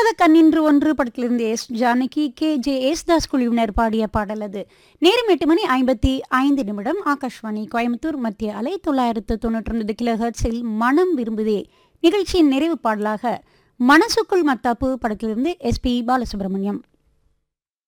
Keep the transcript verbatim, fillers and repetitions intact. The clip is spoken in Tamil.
பொல்லாத கண்ணின்று ஒன்று படத்திலிருந்து எஸ் ஜானகி கே ஜே எஸ்தாஸ் குழுவினர் பாடிய பாடல் அது. நேரம் எட்டு மணி ஐம்பத்தி ஐந்து நிமிடம். ஆகாஷ்வாணி கோயம்புத்தூர் மத்திய அலை தொள்ளாயிரத்து தொன்னூற்றி ஒன்பது கிலோ ஹெர்ட்ஸில் மனம் விரும்புதே நிகழ்ச்சியின் நிறைவு பாடலாக மனசுக்குள் மத்தாப்பு படத்திலிருந்து எஸ் பி பாலசுப்ரமணியம்.